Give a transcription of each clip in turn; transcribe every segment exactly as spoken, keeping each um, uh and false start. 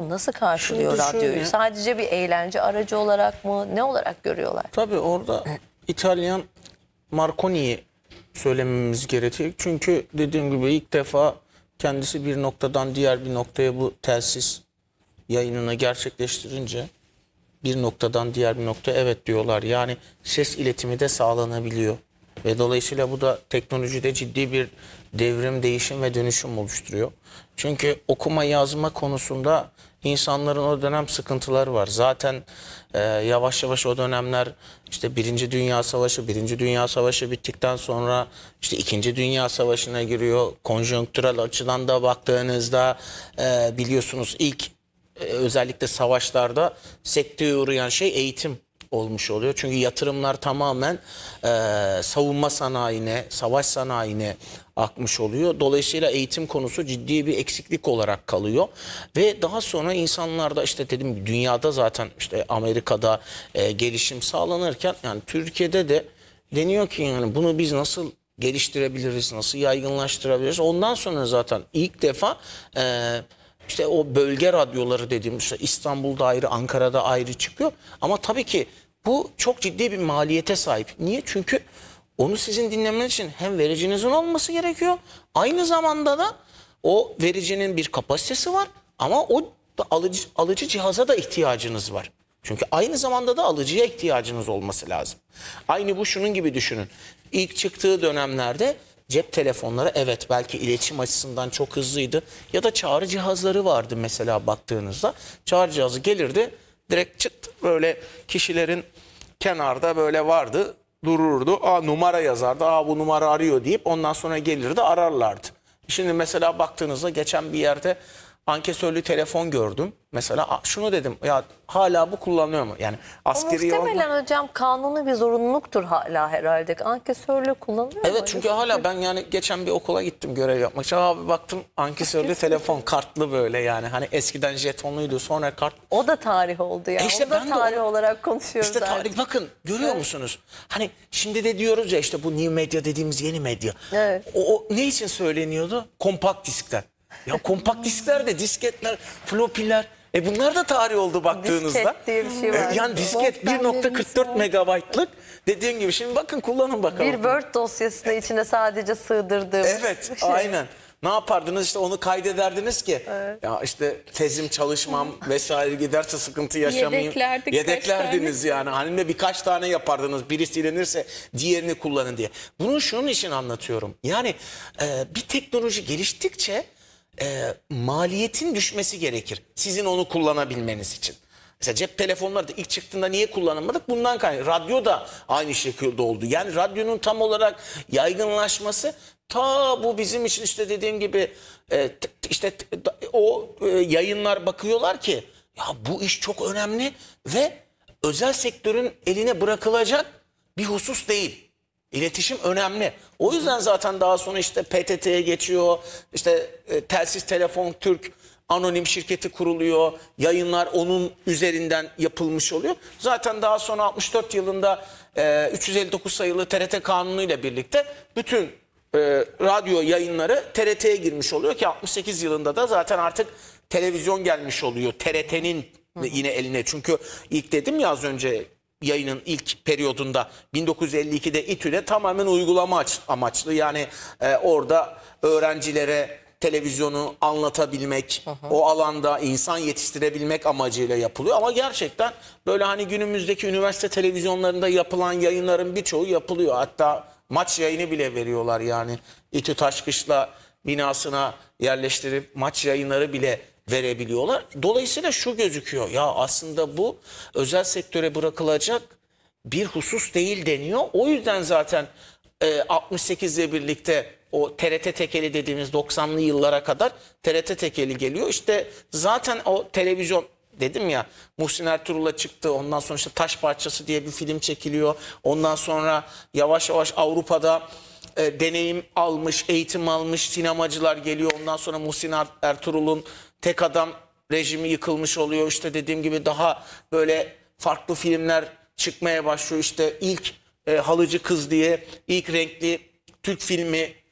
nasıl karşılıyor Şimdi radyoyu? şöyle- Sadece bir eğlence aracı olarak mı? Ne olarak görüyorlar? Tabii orada İtalyan Marconi'yi söylememiz gerekir. Çünkü dediğim gibi ilk defa kendisi bir noktadan diğer bir noktaya bu telsiz yayınını gerçekleştirince bir noktadan diğer bir noktaya evet diyorlar. Yani ses iletimi de sağlanabiliyor. Ve dolayısıyla bu da teknolojide ciddi bir devrim, değişim ve dönüşüm oluşturuyor. Çünkü okuma yazma konusunda insanların o dönem sıkıntıları var. Zaten e, yavaş yavaş o dönemler işte Birinci Dünya Savaşı, Birinci Dünya Savaşı bittikten sonra işte İkinci Dünya Savaşı'na giriyor. Konjonktürel açıdan da baktığınızda e, biliyorsunuz ilk e, özellikle savaşlarda sekteye uğrayan şey eğitim olmuş oluyor. Çünkü yatırımlar tamamen e, savunma sanayine, savaş sanayine akmış oluyor. Dolayısıyla eğitim konusu ciddi bir eksiklik olarak kalıyor. Ve daha sonra insanlarda işte dediğim gibi dünyada zaten işte Amerika'da e, gelişim sağlanırken yani Türkiye'de de deniyor ki yani bunu biz nasıl geliştirebiliriz, nasıl yaygınlaştırabiliriz? Ondan sonra zaten ilk defa e, işte o bölge radyoları dediğimiz işte İstanbul'da ayrı, Ankara'da ayrı çıkıyor. Ama tabii ki bu çok ciddi bir maliyete sahip. Niye? Çünkü onu sizin dinlemeniz için hem vericinizin olması gerekiyor. Aynı zamanda da o vericinin bir kapasitesi var. Ama o da alıcı, alıcı cihaza da ihtiyacınız var. Çünkü aynı zamanda da alıcıya ihtiyacınız olması lazım. Aynı bu şunun gibi düşünün. İlk çıktığı dönemlerde cep telefonları evet belki iletişim açısından çok hızlıydı. Ya da çağrı cihazları vardı mesela baktığınızda. Çağrı cihazı gelirdi direkt çıt böyle kişilerin kenarda böyle vardı dururdu. Aa numara yazardı. Aa bu numara arıyor deyip ondan sonra gelirdi ararlardı. Şimdi mesela baktığınızda geçen bir yerde ankesörlü telefon gördüm. Mesela şunu dedim ya hala bu kullanılıyor mu? Yani O askeri muhtemelen olma... hocam kanuni bir zorunluluktur hala herhalde. Ankesörlü kullanılıyor mu? Evet çünkü hala ben yani geçen bir okula gittim görev yapmak için. Abi baktım ankesörlü telefon kartlı böyle yani. Hani eskiden jetonluydu sonra kart. O da tarih oldu ya. E işte Onu da ben de tarih onu- olarak konuşuyoruz İşte artık. tarih bakın görüyor musunuz? Hani şimdi de diyoruz ya işte bu new medya dediğimiz yeni medya. Evet. O, o ne için söyleniyordu? Kompakt diskler. Ya kompakt diskler de disketler, flopiler. E bunlar da tarih oldu baktığınızda. Disket diye bir şey var. E, yani disket bir nokta kırk dört megabaytlık. Dediğim gibi şimdi bakın kullanın bakalım. Bir Word dosyasını içine sadece sığdırdığımız Evet şey. aynen. Ne yapardınız işte onu kaydederdiniz ki ya işte tezim çalışmam vesaire giderse sıkıntı yaşamayayım. Yedeklerdik Yedeklerdiniz yani halinde birkaç tane yapardınız biri silinirse diğerini kullanın diye. Bunu şunun için anlatıyorum yani e, bir teknoloji geliştikçe e, maliyetin düşmesi gerekir sizin onu kullanabilmeniz için. Mesela cep telefonları da ilk çıktığında niye kullanılmadık? Bundan kaynaklı. Radyo da aynı şekilde oldu. Yani radyonun tam olarak yaygınlaşması ta bu bizim için işte dediğim gibi e, t- işte t- o e, yayınlar bakıyorlar ki ya bu iş çok önemli ve özel sektörün eline bırakılacak bir husus değil. İletişim önemli. O yüzden zaten daha sonra işte P T T'ye geçiyor. İşte e, Telsiz Telefon Türk anonim şirketi kuruluyor. Yayınlar onun üzerinden yapılmış oluyor. Zaten daha sonra altmış dört yılında e, üç yüz elli dokuz sayılı T R T Kanunu ile birlikte bütün e, radyo yayınları T R T'ye girmiş oluyor ki altmış sekiz yılında da zaten artık televizyon gelmiş oluyor. T R T'nin yine eline. Çünkü ilk dedim ya az önce yayının ilk periyodunda bin dokuz yüz elli ikide İTÜ'de tamamen uygulama amaçlı. Yani e, orada öğrencilere televizyonu anlatabilmek, aha, o alanda insan yetiştirebilmek amacıyla yapılıyor. Ama gerçekten böyle hani günümüzdeki üniversite televizyonlarında yapılan yayınların birçoğu yapılıyor. Hatta maç yayını bile veriyorlar yani. İTÜ Taşkışla binasına yerleştirip maç yayınları bile verebiliyorlar. Dolayısıyla şu gözüküyor ya aslında bu özel sektöre bırakılacak bir husus değil deniyor. O yüzden zaten e, altmış sekiz ile birlikte o T R T tekeli dediğimiz doksanlı yıllara kadar T R T tekeli geliyor. İşte zaten o televizyon dedim ya Muhsin Ertuğrul'la çıktı. Ondan sonra işte Taş Parçası diye bir film çekiliyor. Ondan sonra yavaş yavaş Avrupa'da e, deneyim almış, eğitim almış sinemacılar geliyor. Ondan sonra Muhsin Ertuğrul'un tek adam rejimi yıkılmış oluyor. İşte dediğim gibi daha böyle farklı filmler çıkmaya başlıyor. İşte ilk e, Halıcı Kız diye ilk renkli Türk filmi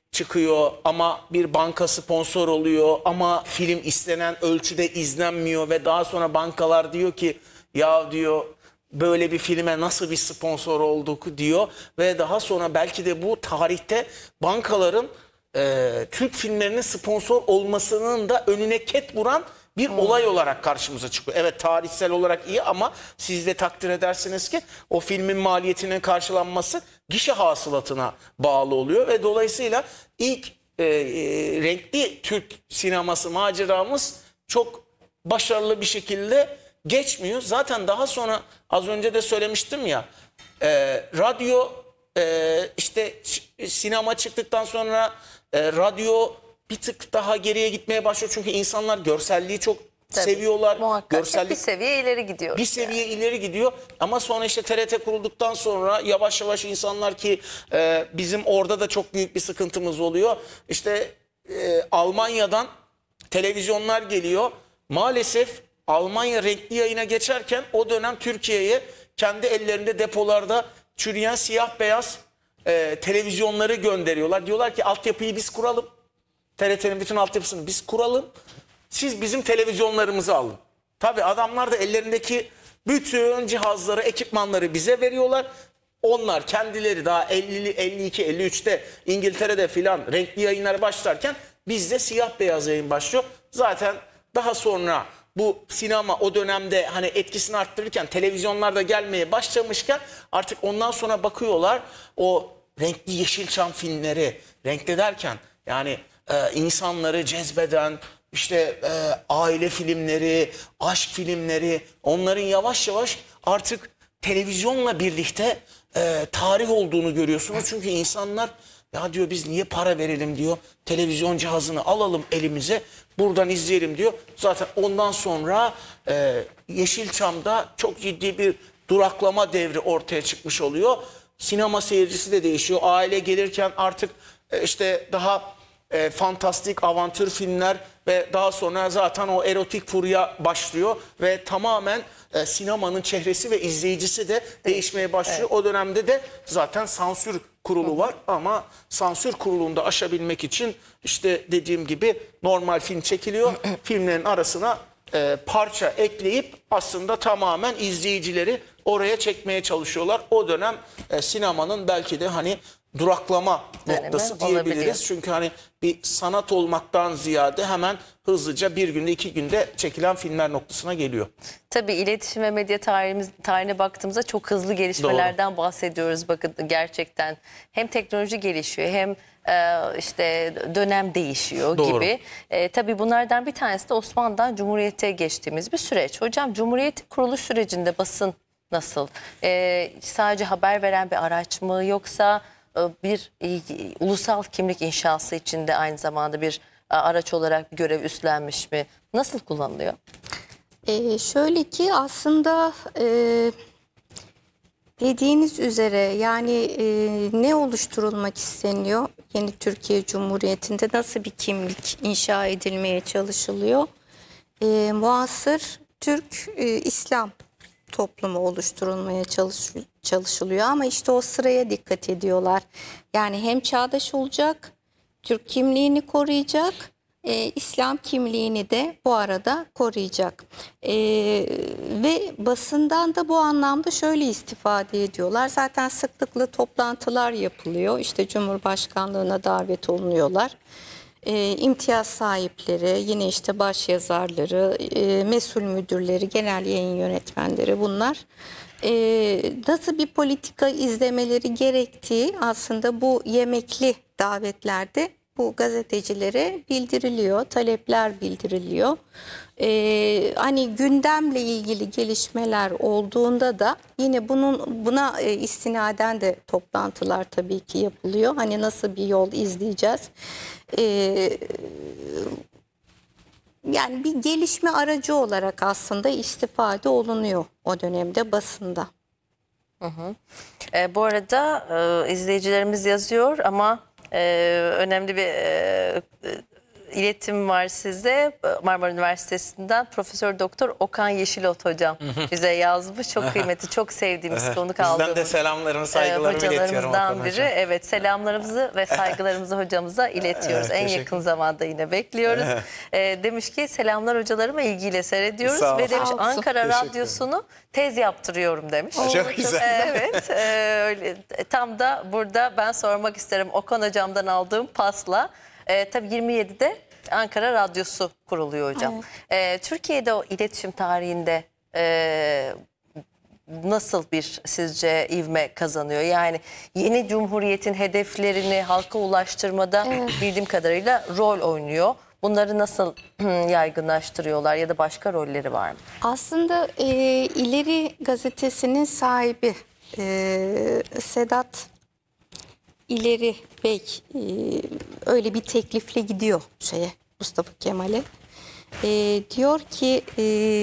çıkıyor ama bir banka sponsor oluyor ama film istenen ölçüde izlenmiyor ve daha sonra bankalar diyor ki ya diyor böyle bir filme nasıl bir sponsor olduk diyor ve daha sonra belki de bu tarihte bankaların e, Türk filmlerinin sponsor olmasının da önüne ket vuran bir hmm. olay olarak karşımıza çıkıyor. Evet, tarihsel olarak iyi ama siz de takdir edersiniz ki o filmin maliyetinin karşılanması gişe hasılatına bağlı oluyor ve dolayısıyla ilk e, e, renkli Türk sineması maceramız çok başarılı bir şekilde geçmiyor. Zaten daha sonra az önce de söylemiştim ya e, radyo e, işte sinema çıktıktan sonra e, radyo bir tık daha geriye gitmeye başlıyor. Çünkü insanlar görselliği çok Tabii, seviyorlar. Muhakkak. Görsellik bir seviye ileri gidiyor. Bir seviye yani. ileri gidiyor. Ama sonra işte T R T kurulduktan sonra yavaş yavaş insanlar ki e, bizim orada da çok büyük bir sıkıntımız oluyor. İşte e, Almanya'dan televizyonlar geliyor. Maalesef Almanya renkli yayına geçerken o dönem Türkiye'ye kendi ellerinde depolarda çürüyen siyah beyaz e, televizyonları gönderiyorlar. Diyorlar ki altyapıyı biz kuralım. T R T'nin bütün altyapısını biz kuralım. Siz bizim televizyonlarımızı alın. Tabii adamlar da ellerindeki bütün cihazları, ekipmanları bize veriyorlar. Onlar kendileri daha elli, elli iki, elli üçte İngiltere'de filan renkli yayınlar başlarken bizde siyah beyaz yayın başlıyor. Zaten daha sonra bu sinema o dönemde hani etkisini arttırırken televizyonlar da gelmeye başlamışken artık ondan sonra bakıyorlar o renkli Yeşilçam filmleri, renkli derken yani e, insanları cezbeden işte e, aile filmleri, aşk filmleri, onların yavaş yavaş artık televizyonla birlikte e, tarih olduğunu görüyorsunuz. Çünkü insanlar ya diyor biz niye para verelim diyor, televizyon cihazını alalım elimize buradan izleyelim diyor. Zaten ondan sonra e, Yeşilçam'da çok ciddi bir duraklama devri ortaya çıkmış oluyor. Sinema seyircisi de değişiyor. Aile gelirken artık e, işte daha E, fantastik avantür filmler ve daha sonra zaten o erotik furya başlıyor ve tamamen e, sinemanın çehresi ve izleyicisi de değişmeye başlıyor. Evet. O dönemde de zaten sansür kurulu var ama sansür kurulunu da aşabilmek için işte dediğim gibi normal film çekiliyor. Filmlerin arasına e, parça ekleyip aslında tamamen izleyicileri oraya çekmeye çalışıyorlar. O dönem e, sinemanın belki de hani duraklama Dönemi noktası diyebiliriz. olabiliyor. Çünkü hani bir sanat olmaktan ziyade hemen hızlıca bir günde iki günde çekilen filmler noktasına geliyor. Tabii iletişim ve medya tarihimiz, tarihine baktığımızda çok hızlı gelişmelerden Doğru. bahsediyoruz. Bakın gerçekten hem teknoloji gelişiyor hem e, işte dönem değişiyor Doğru. gibi. E, tabii bunlardan bir tanesi de Osmanlı'dan Cumhuriyet'e geçtiğimiz bir süreç. Hocam Cumhuriyet kuruluş sürecinde basın nasıl? E, sadece haber veren bir araç mı yoksa bir e, ulusal kimlik inşası içinde aynı zamanda bir e, araç olarak bir görev üstlenmiş mi? Nasıl kullanılıyor? Ee, şöyle ki aslında e, dediğiniz üzere yani e, ne oluşturulmak isteniyor? Yeni Türkiye Cumhuriyeti'nde nasıl bir kimlik inşa edilmeye çalışılıyor? E, muasır Türk e, İslam toplumu oluşturulmaya çalış, çalışılıyor ama işte o sıraya dikkat ediyorlar. Yani hem çağdaş olacak, Türk kimliğini koruyacak, e, İslam kimliğini de bu arada koruyacak. E, ve basından da bu anlamda şöyle istifade ediyorlar. Zaten sıklıkla toplantılar yapılıyor. İşte Cumhurbaşkanlığına davet olunuyorlar. E, imtiyaz sahipleri, yine işte başyazarları, e, mesul müdürleri, genel yayın yönetmenleri bunlar e, nasıl bir politika izlemeleri gerektiği aslında bu yemekli davetlerde bu gazetecilere bildiriliyor, talepler bildiriliyor. E, hani gündemle ilgili gelişmeler olduğunda da yine bunun buna e, istinaden de toplantılar tabii ki yapılıyor. Hani nasıl bir yol izleyeceğiz? Ee, yani bir gelişme aracı olarak aslında istifade olunuyor o dönemde basında. Hı hı. E, bu arada e, izleyicilerimiz yazıyor ama e, önemli bir e, iletim var size. Marmara Üniversitesi'nden Profesör Doktor Okan Yeşilot hocam bize yazmış. Çok kıymetli, çok sevdiğimiz, konuk aldığımız. Bizden de selamlarımı, saygılarımı iletiyorum hocalarımızdan Okan biri. hocam. Evet, selamlarımızı ve saygılarımızı hocamıza iletiyoruz. Evet, en teşekkür- yakın zamanda yine bekliyoruz. E, demiş ki selamlar hocalarıma, ilgiyle seyrediyoruz. Sağ ol. Ve demiş Sağ olsun. Ankara Teşekkür Radyosunu tez yaptırıyorum demiş. Çok güzel. Evet, e, öyle. Tam da burada ben sormak isterim Okan hocamdan aldığım pasla. E, tabii yirmi yedide Ankara Radyosu kuruluyor hocam. E, Türkiye'de o iletişim tarihinde e, nasıl bir sizce ivme kazanıyor? Yani yeni cumhuriyetin hedeflerini halka ulaştırmada bildiğim kadarıyla rol oynuyor. Bunları nasıl yaygınlaştırıyorlar ya da başka rolleri var mı? Aslında e, İleri Gazetesi'nin sahibi e, Sedat İleri Bey e, öyle bir teklifle gidiyor şeye Mustafa Kemal'e. E, diyor ki e,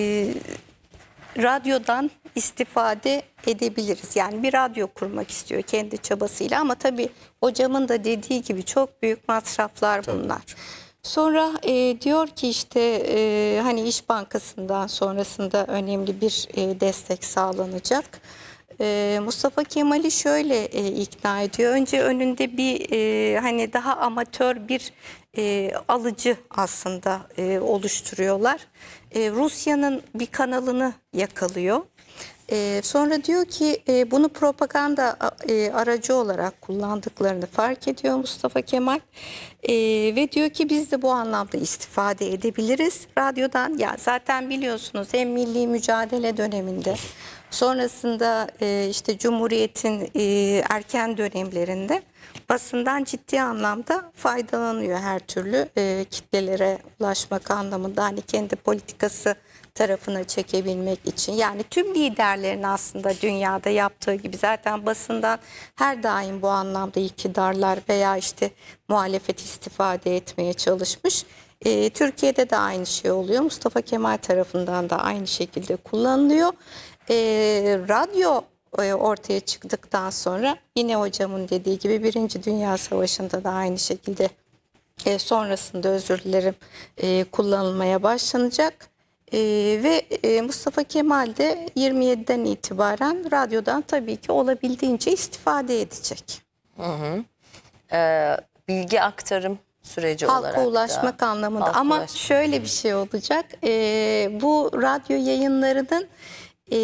radyodan istifade edebiliriz. Yani bir radyo kurmak istiyor kendi çabasıyla ama tabii hocamın da dediği gibi çok büyük masraflar bunlar. Sonra e, diyor ki işte e, hani İş Bankası'ndan sonrasında önemli bir e, destek sağlanacak. E, Mustafa Kemal'i şöyle e, ikna ediyor. Önce önünde bir e, hani daha amatör bir e, alıcı aslında e, oluşturuyorlar. E, Rusya'nın bir kanalını yakalıyor. E, sonra diyor ki e, bunu propaganda e, aracı olarak kullandıklarını fark ediyor Mustafa Kemal. E, ve diyor ki biz de bu anlamda istifade edebiliriz radyodan. Ya zaten biliyorsunuz hem milli mücadele döneminde sonrasında e, işte Cumhuriyet'in e, erken dönemlerinde basından ciddi anlamda faydalanıyor her türlü e, kitlelere ulaşmak anlamında. Hani kendi politikası tarafına çekebilmek için. Yani tüm liderlerin aslında dünyada yaptığı gibi zaten basından her daim bu anlamda iktidarlar veya işte muhalefet istifade etmeye çalışmış. Ee, Türkiye'de de aynı şey oluyor. Mustafa Kemal tarafından da aynı şekilde kullanılıyor. Ee, radyo e, ortaya çıktıktan sonra yine hocamın dediği gibi Birinci Dünya Savaşı'nda da aynı şekilde e, sonrasında özür dilerim e, kullanılmaya başlanacak. Ee, ve e, Mustafa Kemal de yirmi yediden itibaren radyodan tabii ki olabildiğince istifade edecek. Ee, bilgi aktarım süreci Halka olarak da. ulaşmak anlamında. Halka Ama ulaşmak. şöyle bir şey olacak. Ee, bu radyo yayınlarının e,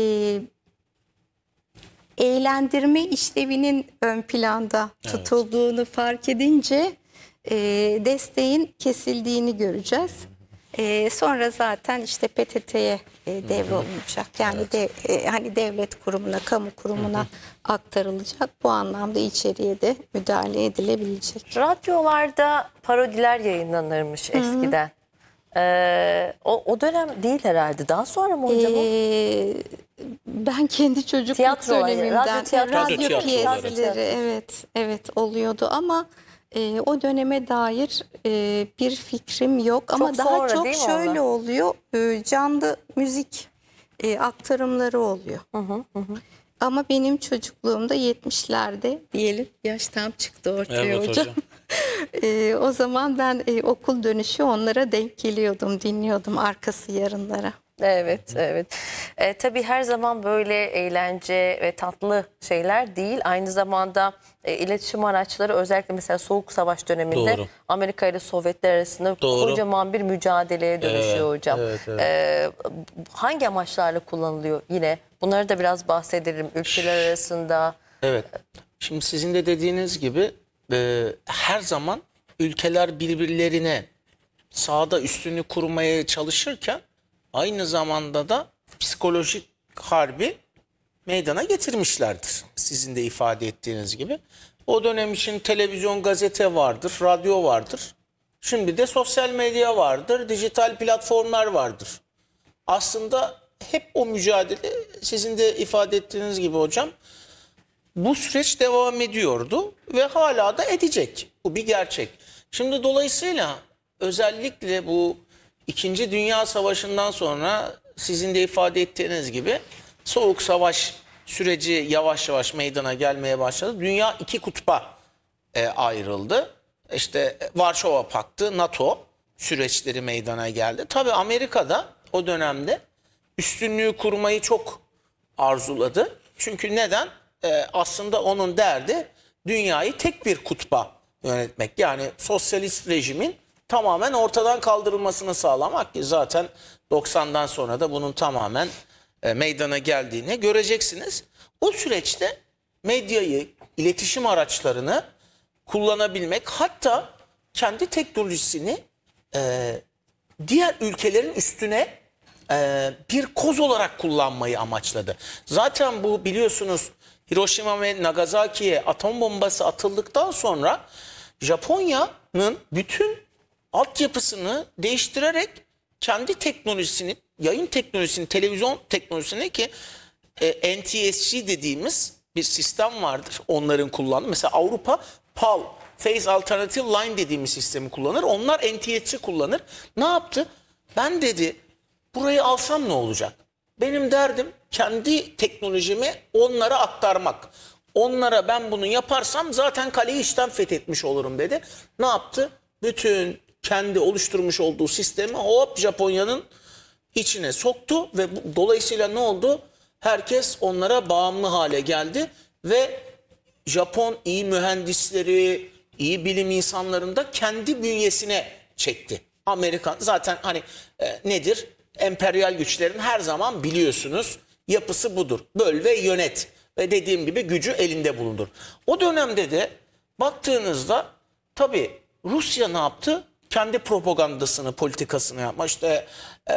eğlendirme işlevinin ön planda tutulduğunu fark edince e, desteğin kesildiğini göreceğiz. E, sonra zaten işte P T T'ye e, devrolunacak. Yani de, e, hani devlet kurumuna, kamu kurumuna aktarılacak. Bu anlamda içeriye de müdahale edilebilecek. Radyolarda parodiler yayınlanırmış eskiden. Ee, o, o dönem değil herhalde. Daha sonra mı hocam? o? Ee, ben kendi çocukluk Tiyatro, dönemimden radyo tiyatro. radyo Radyo tiyatroları. piyesleri evet evet oluyordu ama e, o döneme dair e, bir fikrim yok ama Çok daha sonra çok değil mi şöyle oluyor e, canlı müzik e, aktarımları oluyor. Ama benim çocukluğumda yetmişlerde diyelim yaş tam çıktı ortaya Evet hocam. hocam. E, o zaman ben e, okul dönüşü onlara denk geliyordum, dinliyordum arkası yarınlara. Evet, evet. Ee, tabii her zaman böyle eğlence ve tatlı şeyler değil. Aynı zamanda e, iletişim araçları özellikle mesela Soğuk Savaş döneminde Doğru. Amerika ile Sovyetler arasında Doğru. kocaman bir mücadeleye dönüşüyor Evet, hocam. evet, evet. Ee, hangi amaçlarla kullanılıyor yine? Bunları da biraz bahsedelim. Ülkeler arasında. Evet. Şimdi sizin de dediğiniz gibi e, her zaman ülkeler birbirlerine sahada üstünlüğü kurmaya çalışırken aynı zamanda da psikolojik harbi meydana getirmişlerdir. Sizin de ifade ettiğiniz gibi. O dönem için televizyon, gazete vardır, radyo vardır. Şimdi de sosyal medya vardır, dijital platformlar vardır. Aslında hep o mücadele sizin de ifade ettiğiniz gibi hocam bu süreç devam ediyordu ve hala da edecek. Bu bir gerçek. Şimdi dolayısıyla özellikle bu İkinci Dünya Savaşı'ndan sonra sizin de ifade ettiğiniz gibi Soğuk Savaş süreci yavaş yavaş meydana gelmeye başladı. Dünya iki kutba e, ayrıldı. İşte Varşova Paktı, NATO. süreçleri meydana geldi. Tabii Amerika'da o dönemde üstünlüğü kurmayı çok arzuladı. Çünkü neden? Ee, aslında onun derdi dünyayı tek bir kutba yönetmek. Yani sosyalist rejimin tamamen ortadan kaldırılmasını sağlamak ki zaten doksandan sonra da bunun tamamen e, meydana geldiğini göreceksiniz. O süreçte medyayı, iletişim araçlarını kullanabilmek, hatta kendi teknolojisini e, diğer ülkelerin üstüne e, bir koz olarak kullanmayı amaçladı. Zaten bu biliyorsunuz Hiroşima ve Nagasaki'ye atom bombası atıldıktan sonra Japonya'nın bütün altyapısını değiştirerek kendi teknolojisini, yayın teknolojisini, televizyon teknolojisini ki e, N T S C dediğimiz bir sistem vardır onların kullandığı. Mesela Avrupa P A L, Phase Alternative Line dediğimiz sistemi kullanır. Onlar N T S C kullanır. Ne yaptı? Ben dedi burayı alsam ne olacak? Benim derdim kendi teknolojimi onlara aktarmak. Onlara ben bunu yaparsam zaten kaleyi işten fethetmiş olurum dedi. Ne yaptı? Bütün kendi oluşturmuş olduğu sistemi hop Japonya'nın içine soktu ve bu, dolayısıyla ne oldu? Herkes onlara bağımlı hale geldi ve Japon iyi mühendisleri, iyi bilim insanlarını da kendi bünyesine çekti. Amerikan zaten hani e, nedir? Emperyal güçlerin her zaman biliyorsunuz yapısı budur. Böl ve yönet ve dediğim gibi gücü elinde bulundur. O dönemde de baktığınızda tabii Rusya ne yaptı? Kendi propagandasını, politikasını yapma. İşte e,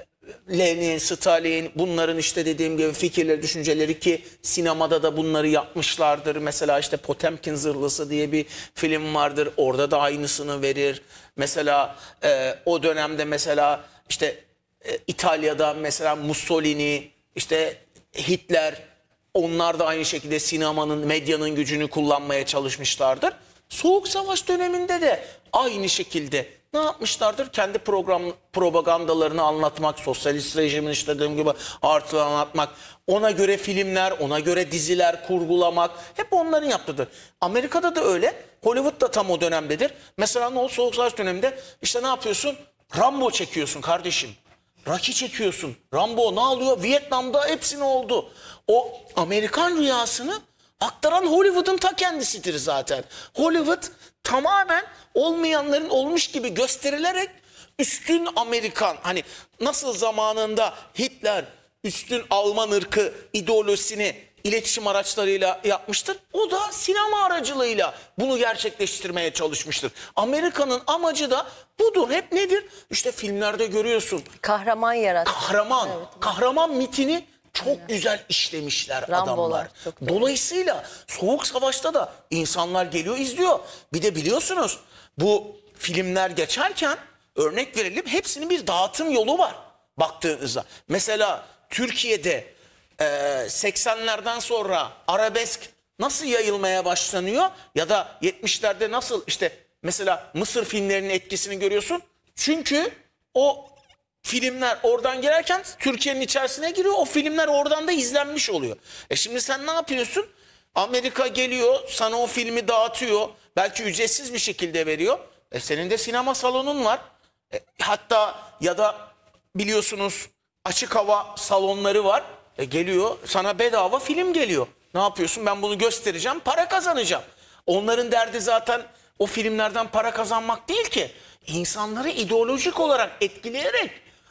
Lenin, Stalin bunların işte dediğim gibi fikirleri, düşünceleri ki sinemada da bunları yapmışlardır. Mesela işte Potemkin Zırhlısı diye bir film vardır. Orada da aynısını verir. Mesela e, o dönemde mesela işte e, İtalya'da mesela Mussolini, işte Hitler, onlar da aynı şekilde sinemanın, medyanın gücünü kullanmaya çalışmışlardır. Soğuk Savaş döneminde de aynı şekilde ne yapmışlardır? Kendi program propagandalarını anlatmak, sosyalist rejimin işte dediğim gibi artılarını anlatmak, ona göre filmler, ona göre diziler kurgulamak hep onların yaptığıdır. Amerika'da da öyle, Hollywood da tam o dönemdedir. Mesela ne oldu? Soğuk Savaş döneminde işte ne yapıyorsun? Rambo çekiyorsun kardeşim. Rocky çekiyorsun. Rambo ne alıyor? Vietnam'da hepsini oldu. O Amerikan rüyasını aktaran Hollywood'un ta kendisidir zaten. Hollywood tamamen olmayanların olmuş gibi gösterilerek üstün Amerikan, hani nasıl zamanında Hitler üstün Alman ırkı ideolojisini iletişim araçlarıyla yapmıştır. O da sinema aracılığıyla bunu gerçekleştirmeye çalışmıştır. Amerika'nın amacı da budur. Hep nedir? İşte filmlerde görüyorsun. Kahraman yarat. Kahraman. Evet. Kahraman mitini çok güzel işlemişler Rambolar, adamlar. çok doğru. Dolayısıyla Soğuk Savaş'ta da insanlar geliyor izliyor. Bir de biliyorsunuz bu filmler geçerken örnek verelim hepsinin bir dağıtım yolu var baktığınızda. Mesela Türkiye'de e, seksenlerden sonra arabesk nasıl yayılmaya başlanıyor ya da yetmişlerde nasıl işte mesela Mısır filmlerinin etkisini görüyorsun. Çünkü o filmler oradan girerken Türkiye'nin içerisine giriyor. O filmler oradan da izlenmiş oluyor. E şimdi sen ne yapıyorsun? Amerika geliyor sana o filmi dağıtıyor. Belki ücretsiz bir şekilde veriyor. E senin de sinema salonun var. E, hatta ya da biliyorsunuz açık hava salonları var. E geliyor sana bedava film geliyor. Ne yapıyorsun? Ben bunu göstereceğim, para kazanacağım. Onların derdi zaten o filmlerden para kazanmak değil ki. İnsanları ideolojik olarak etkileyerek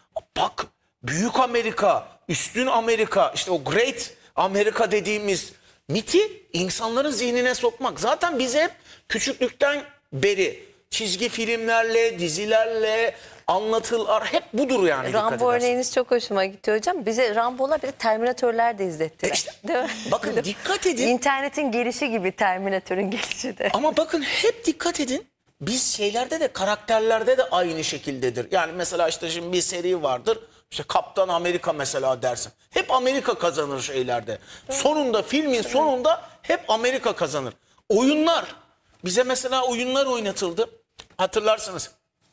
bak büyük Amerika, üstün Amerika, işte o Great Amerika dediğimiz miti insanların zihnine sokmak. Zaten bize hep küçüklükten beri çizgi filmlerle, dizilerle anlatılır. Hep budur yani. dikkat Rambo edersen. örneğiniz çok hoşuma gitti hocam. Bize Rambo'lar bir de Terminatörler de izlettiler. E işte, Değil mi? bakın dikkat edin. İnternetin gelişi gibi Terminatör'ün gelişi de. Ama bakın hep dikkat edin. Biz şeylerde de karakterlerde de aynı şekildedir. Yani mesela işte şimdi bir seri vardır. İşte Kaptan Amerika mesela dersin. Hep Amerika kazanır şeylerde. Sonunda filmin sonunda hep Amerika kazanır. Oyunlar. Bize mesela oyunlar oynatıldı. Hatırlarsınız.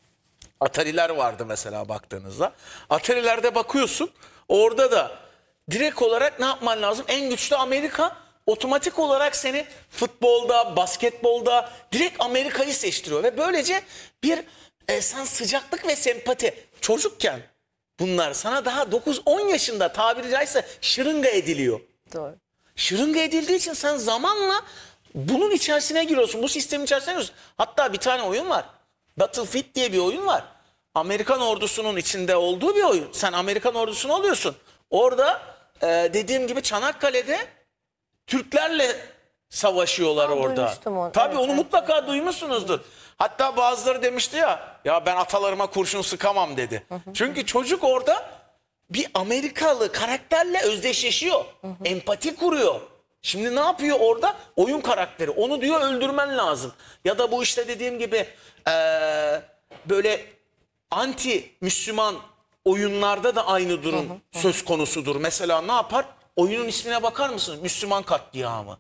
Atari'ler vardı mesela baktığınızda. Atari'lerde bakıyorsun. Orada da direkt olarak ne yapman lazım? En güçlü Amerika otomatik olarak seni futbolda, basketbolda direkt Amerika'yı seçtiriyor. Ve böylece bir e, sen sıcaklık ve sempati çocukken bunlar sana daha dokuz on yaşında tabiri caizse şırınga ediliyor. Doğru. Şırınga edildiği için sen zamanla bunun içerisine giriyorsun. Bu sistemin içerisine giriyorsun. Hatta bir tane oyun var. Battlefield diye bir oyun var. Amerikan ordusunun içinde olduğu bir oyun. Sen Amerikan ordusunu oluyorsun. Orada e, dediğim gibi Çanakkale'de Türklerle savaşıyorlar Aa, orada. duymuştum onu. Tabii Evet, onu evet. mutlaka duymuşsunuzdur. Hatta bazıları demişti ya, ya ben atalarıma kurşun sıkamam dedi. Çünkü çocuk orada bir Amerikalı karakterle özdeşleşiyor. Empati kuruyor. Şimdi ne yapıyor orada? Oyun karakteri. Onu diyor öldürmen lazım. Ya da bu işte dediğim gibi eee, böyle anti Müslüman oyunlarda da aynı durum söz konusudur. Mesela ne yapar? Oyunun ismine bakar mısınız? Müslüman katliamı.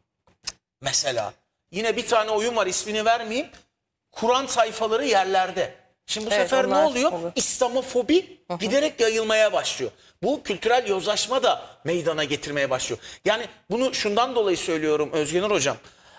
Mesela. Yine bir tane oyun var, ismini vermeyeyim. Kur'an sayfaları yerlerde. Şimdi bu Evet, sefer ne onlar oluyor? olur. İslamofobi giderek yayılmaya başlıyor. Bu kültürel yozlaşma da meydana getirmeye başlıyor. Yani bunu şundan dolayı söylüyorum Özgenur Hocam.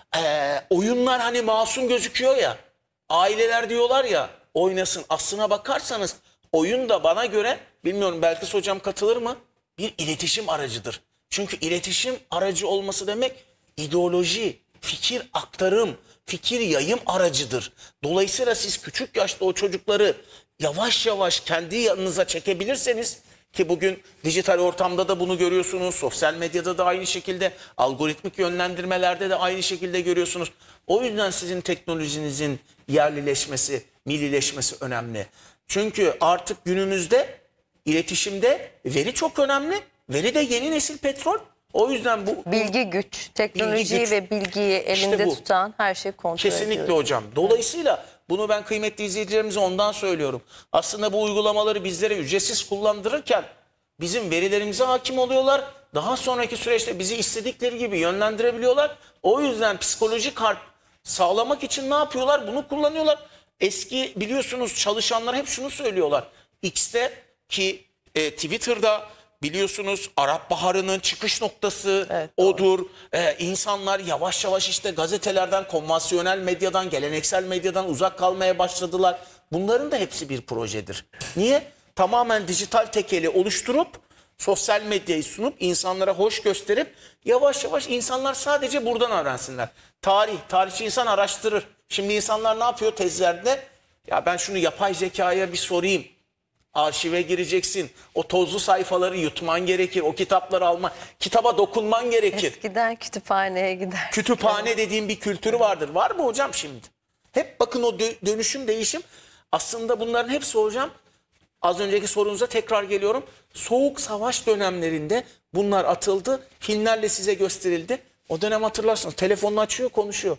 Ee, oyunlar hani masum gözüküyor ya. Aileler diyorlar ya oynasın. Aslına bakarsanız oyun da bana göre, bilmiyorum Belkıs Hocam katılır mı? Bir iletişim aracıdır. Çünkü iletişim aracı olması demek ideoloji, fikir aktarım, fikir yayım aracıdır. Dolayısıyla siz küçük yaşta o çocukları yavaş yavaş kendi yanınıza çekebilirseniz, ki bugün dijital ortamda da bunu görüyorsunuz, sosyal medyada da aynı şekilde, algoritmik yönlendirmelerde de aynı şekilde görüyorsunuz. O yüzden sizin teknolojinizin yerlileşmesi, millileşmesi önemli. Çünkü artık günümüzde iletişimde veri çok önemli. Veri de yeni nesil petrol. O yüzden bu Bilgi güç, teknolojiyi güç. ve bilgiyi elinde bu. tutan her şey kontrol Kesinlikle ediyor. hocam. Dolayısıyla bunu ben kıymetli izleyicilerimize ondan söylüyorum. Aslında bu uygulamaları bizlere ücretsiz kullandırırken bizim verilerimize hakim oluyorlar. Daha sonraki süreçte bizi istedikleri gibi yönlendirebiliyorlar. O yüzden psikolojik harp sağlamak için ne yapıyorlar? Bunu kullanıyorlar. Eski biliyorsunuz çalışanlar hep şunu söylüyorlar. X'te ki e, Twitter'da biliyorsunuz Arap Baharı'nın çıkış noktası Evet, doğru. odur. Ee, insanlar yavaş yavaş işte gazetelerden, konvansiyonel medyadan, geleneksel medyadan uzak kalmaya başladılar. Bunların da hepsi bir projedir. Niye? Tamamen dijital tekeli oluşturup, sosyal medyayı sunup, insanlara hoş gösterip, yavaş yavaş insanlar sadece buradan öğrensinler. Tarih, tarihçi insan araştırır. Şimdi insanlar ne yapıyor tezlerde? Ya ben şunu yapay zekaya bir sorayım. Arşive gireceksin. O tozlu sayfaları yutman gerekir. O kitapları alma, kitaba dokunman gerekir. Eskiden kütüphaneye gider. Kütüphane dediğim bir kültürü vardır. Var mı hocam şimdi? Hep bakın o dö- dönüşüm, değişim. Aslında bunların hepsi hocam, az önceki sorunuza tekrar geliyorum. Soğuk savaş dönemlerinde bunlar atıldı. Filmlerle size gösterildi. O dönem hatırlarsınız. Telefonunu açıyor, konuşuyor.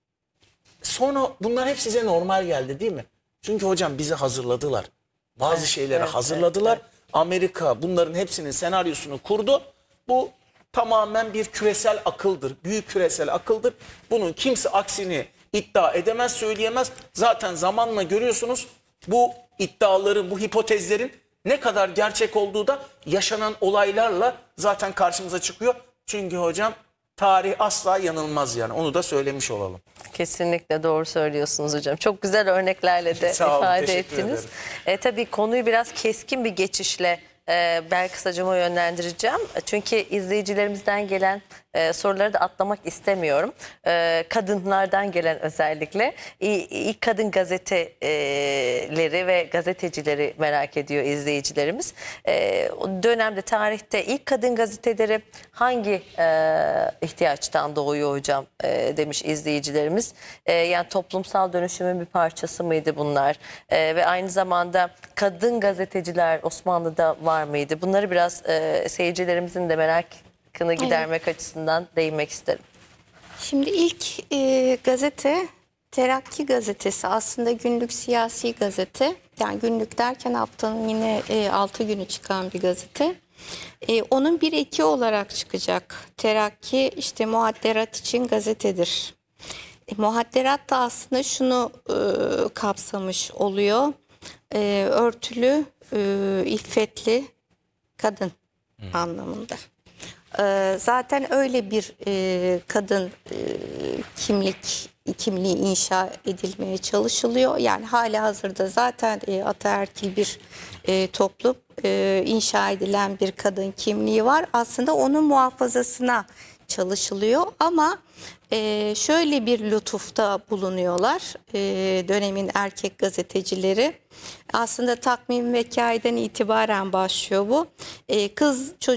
Sonra bunlar hep size normal geldi değil mi? Çünkü hocam bizi hazırladılar. Bazı şeyleri evet, hazırladılar. Amerika bunların hepsinin senaryosunu kurdu. Bu tamamen bir küresel akıldır. Büyük küresel akıldır. Bunun kimse aksini iddia edemez, söyleyemez. Zaten zamanla görüyorsunuz bu iddiaların, bu hipotezlerin ne kadar gerçek olduğu da yaşanan olaylarla zaten karşımıza çıkıyor. Çünkü hocam tarih asla yanılmaz yani. Onu da söylemiş olalım. Kesinlikle doğru söylüyorsunuz hocam. Çok güzel örneklerle de Sağ olun, ifade teşekkür ettiniz. ederim. E, tabii konuyu biraz keskin bir geçişle e, Belkıs hocama yönlendireceğim. Çünkü izleyicilerimizden gelen e, soruları da atlamak istemiyorum. E, kadınlardan gelen özellikle. İ- İlk kadın gazeteleri ve gazetecileri merak ediyor izleyicilerimiz. E, o dönemde, tarihte ilk kadın gazeteleri hangi e, ihtiyaçtan doğuyor hocam e, demiş izleyicilerimiz. E, yani toplumsal dönüşümün bir parçası mıydı bunlar? E, ve aynı zamanda kadın gazeteciler Osmanlı'da var mıydı? Bunları biraz e, seyircilerimizin de merakını gidermek açısından değinmek isterim. Şimdi ilk e, gazete Terakki Gazetesi, aslında günlük siyasi gazete. Yani günlük derken haftanın yine e, altı günü çıkan bir gazete. E, onun bir eki olarak çıkacak. Terakki işte muhadderat için gazetedir. E, muhadderat da aslında şunu e, kapsamış oluyor. E, örtülü, e, iffetli kadın anlamında. E, zaten öyle bir e, kadın e, kimlik kimliği inşa edilmeye çalışılıyor. Yani hala hazırda zaten e, ataerkil bir e, toplum, e, inşa edilen bir kadın kimliği var. Aslında onun muhafazasına çalışılıyor ama e, şöyle bir lütufta bulunuyorlar e, dönemin erkek gazetecileri. Aslında takvim ve hikayeden itibaren başlıyor bu. E, kız çocuğu